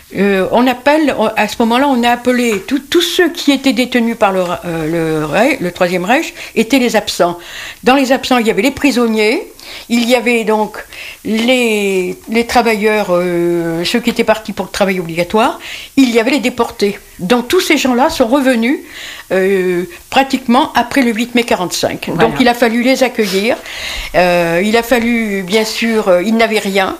À ce moment-là, on a appelé tous ceux qui étaient détenus par le Troisième Reich étaient les absents. Dans les absents, il y avait les prisonniers, il y avait donc les travailleurs, ceux qui étaient partis pour le travail obligatoire, il y avait les déportés. Donc tous ces gens-là sont revenus pratiquement après le 8 mai 1945. Voilà. Donc il a fallu les accueillir, il a fallu, bien sûr, ils n'avaient rien.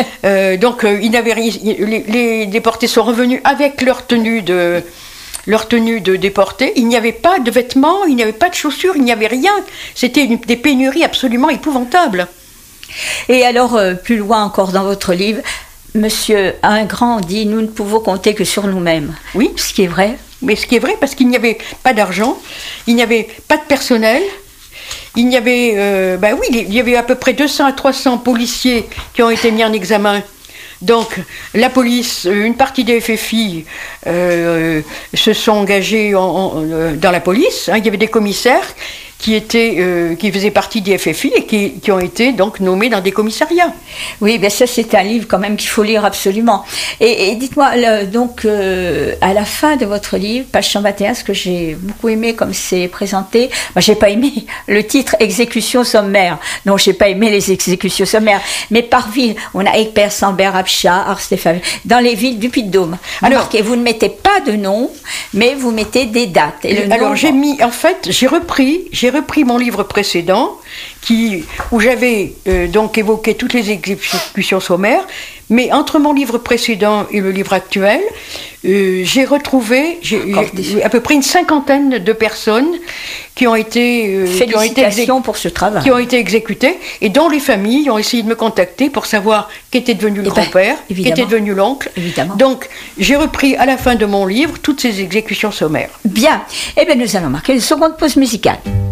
Les déportés sont revenus avec leur tenue de déportés. Il n'y avait pas de vêtements, il n'y avait pas de chaussures, il n'y avait rien. C'était des pénuries absolument épouvantables. Et alors, plus loin encore dans votre livre, Monsieur Ingrand dit « Nous ne pouvons compter que sur nous-mêmes ». Oui. Ce qui est vrai. Mais ce qui est vrai, parce qu'il n'y avait pas d'argent, il n'y avait pas de personnel, il y avait, il y avait à peu près 200 à 300 policiers qui ont été mis en examen. Donc, la police, une partie des FFI se sont engagés dans la police. Il y avait des commissaires qui faisaient partie des FFI et qui ont été donc nommés dans des commissariats. Oui, bien ça c'est un livre quand même qu'il faut lire absolument. Et dites-moi, à la fin de votre livre, page 121, ce que j'ai beaucoup aimé comme c'est présenté, j'ai pas aimé le titre « Exécution sommaire ». Non, j'ai pas aimé les exécutions sommaires. Mais par ville, on a Aigues-Perse, Sambert, Abcha, Ars-les-Familles, dans les villes du Puy-de-Dôme. Alors, vous ne mettez pas de nom, mais vous mettez des dates. J'ai repris mon livre précédent où j'avais donc évoqué toutes les exécutions sommaires, mais entre mon livre précédent et le livre actuel, j'ai retrouvé à peu près une cinquantaine de personnes qui ont été pour ce travail, qui ont été exécutées et dont les familles ont essayé de me contacter pour savoir qu'était devenu le grand-père, qu'était devenu l'oncle. Évidemment. Donc j'ai repris à la fin de mon livre toutes ces exécutions sommaires. Bien. Eh bien nous allons marquer une seconde pause musicale.